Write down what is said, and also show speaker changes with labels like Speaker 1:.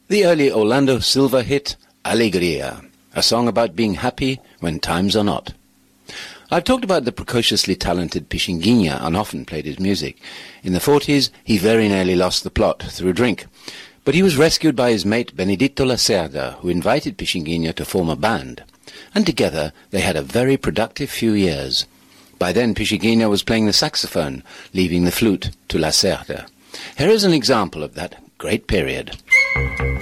Speaker 1: The early Orlando Silva hit, Alegria, a song about being happy when times are not. I've talked about the precociously talented Pixinguinha and often played his music. In the 40s, he very nearly lost the plot through a drink. But he was rescued by his mate Benedito Lacerda, who invited Pixinguinha to form a band. And together they had a very productive few years. By then Pixinguinha was playing the saxophone, leaving the flute to Lacerda. Here is an example of that great period.